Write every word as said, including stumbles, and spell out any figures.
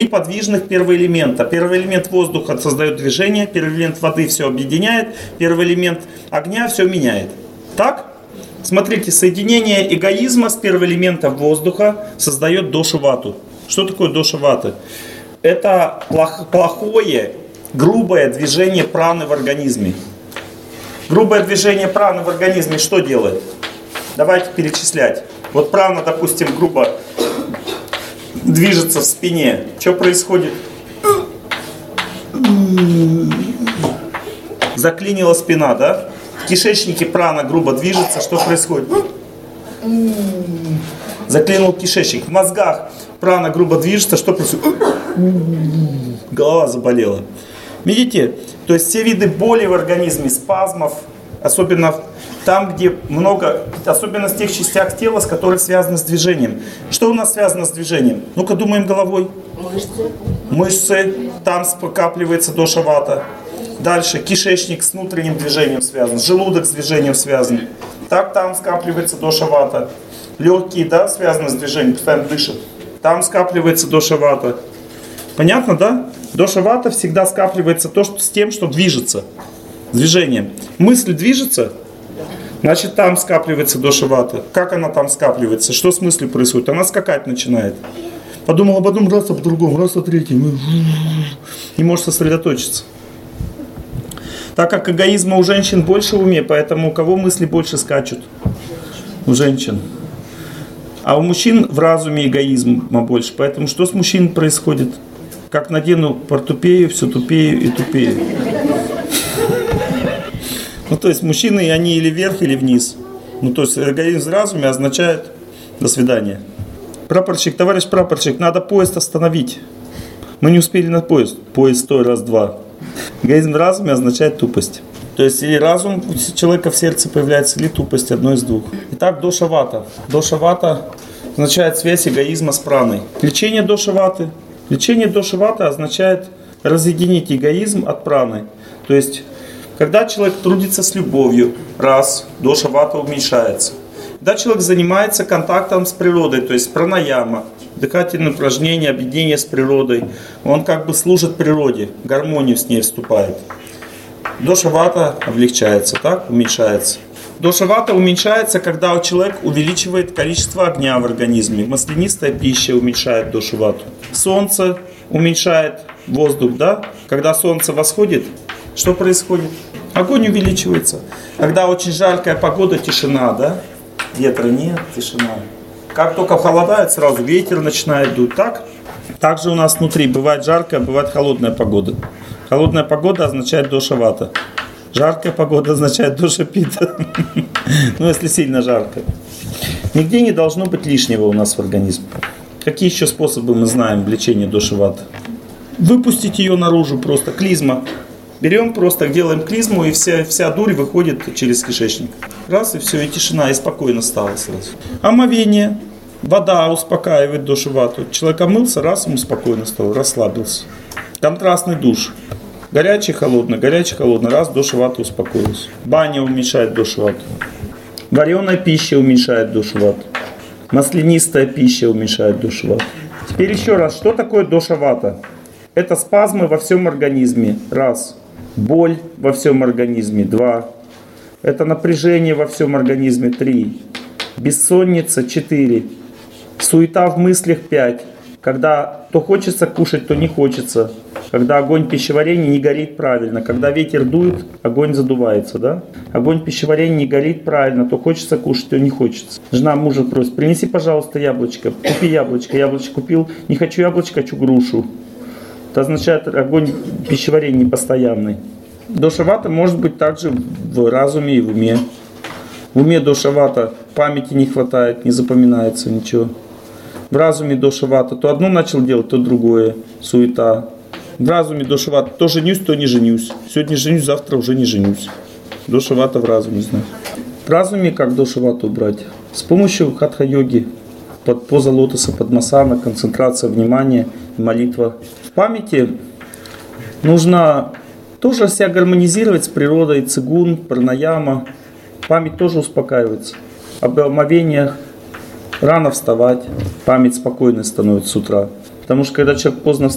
подвижных первоэлемента. Первый элемент воздуха создает движение, первый элемент воды все объединяет, первый элемент огня все меняет. Так? Смотрите, соединение эгоизма с первоэлементом воздуха создает дошу-вату. Что такое доша-вата? Это плохое, грубое движение праны в организме. Грубое движение праны в организме что делает? Давайте перечислять. Вот прана, допустим, грубо движется в спине. Что происходит? Заклинила спина, да? В кишечнике прана грубо движется. Что происходит? Заклинил кишечник. В мозгах прана грубо движется. Что происходит? Голова заболела. Видите? То есть все виды боли в организме, спазмов, особенно там, где много, особенно в тех частях тела, с которых связано с движением. Что у нас связано с движением? Ну-ка думаем головой. Мышцы. Мышцы. Там скапливается доша-вата. Дальше кишечник с внутренним движением связан, желудок с движением связан. Так там скапливается доша-вата. Легкие, да, связаны с движением, постоянно дышат. Там скапливается доша-вата. Понятно, да? Доша-вата всегда скапливается то, что, с тем, что движется. Движением. Мысль движется, значит там скапливается доша-вата. Как она там скапливается? Что с мыслью происходит? Она скакать начинает. Подумал об одном, раз, а по-другому, раз, а третьем. Не может сосредоточиться. Так как эгоизма у женщин больше в уме, поэтому у кого мысли больше скачут? У женщин. А у мужчин в разуме эгоизма больше. Поэтому что с мужчиной происходит? Как надену портупею, все тупею и тупею. Ну, то есть мужчины, они или вверх, или вниз. Ну, то есть эгоизм в разуме означает до свидания. Прапорщик, товарищ прапорщик, надо поезд остановить. Мы не успели на поезд. Поезд стой, раз, два. Эгоизм в разуме означает тупость. То есть или разум у человека в сердце появляется, или тупость, одно из двух. Итак, доша-вата. Доша-вата означает связь эгоизма с праной. Лечение доша-ваты. Лечение доша-ваты означает разъединить эгоизм от праны. То есть, когда человек трудится с любовью, раз, доша-вата уменьшается. Когда человек занимается контактом с природой, то есть пранаяма, дыхательные упражнения, объединение с природой, он как бы служит природе, в гармонию с ней вступает. Доша-вата облегчается, так, уменьшается. Доша-вата уменьшается, когда у человека увеличивает количество огня в организме. Маслянистая пища уменьшает дошу-вату. Солнце уменьшает воздух, да? Когда солнце восходит, что происходит? Огонь увеличивается. Когда очень жаркая погода, тишина, да? Ветра нет, тишина. Как только холодает, сразу ветер начинает дуть. Так? Также у нас внутри бывает жаркая, бывает холодная погода. Холодная погода означает доша-вата. Жаркая погода означает доша-пита. Ну, если сильно жарко. Нигде не должно быть лишнего у нас в организме. Какие еще способы мы знаем лечения доша-ваты? Выпустить ее наружу просто, клизма. Берем просто, делаем клизму, и вся, вся дурь выходит через кишечник. Раз, и все, и тишина, и спокойно стало сразу. Омовение. Вода успокаивает дошу-вату. Человек омылся, раз, ему спокойно стало, расслабился. Контрастный душ. Горячий, холодный, горячий, холодный. Раз, доша-вата успокоилась. Баня уменьшает дошу-вату. Вареная пища уменьшает дошу-вату. Маслянистая пища уменьшает дошу-вату. Теперь еще раз, что такое доша-вата? Это спазмы во всем организме. Раз. Боль во всем организме. Два. Это напряжение во всем организме. Три. Бессонница. Четыре. Суета в мыслях. Пять. Когда то хочется кушать, то не хочется. Когда огонь пищеварения не горит правильно. Когда ветер дует, огонь задувается. Да? Огонь пищеварения не горит правильно. То хочется кушать, то не хочется. Жена мужа просит: принеси, пожалуйста, яблочко. Купи яблочко. Яблочко купил. Не хочу яблочко, хочу грушу. Это означает огонь пищеварения непостоянный. Доша-вата может быть также в разуме и в уме. В уме доша-вата, памяти не хватает, не запоминается ничего. В разуме доша-вата то одно начал делать, то другое. Суета. В разуме доша-вата то женюсь, то не женюсь. Сегодня женюсь, завтра уже не женюсь. Доша-вата в разуме, знаю. В разуме как доша-вату убрать? С помощью хатха-йоги. Под поза лотоса, падмасана, концентрация внимания, молитва. В памяти нужно тоже себя гармонизировать с природой, цигун, пранаяма. Память тоже успокаивается. Об омовениях рано вставать, память спокойной становится с утра. Потому что когда человек поздно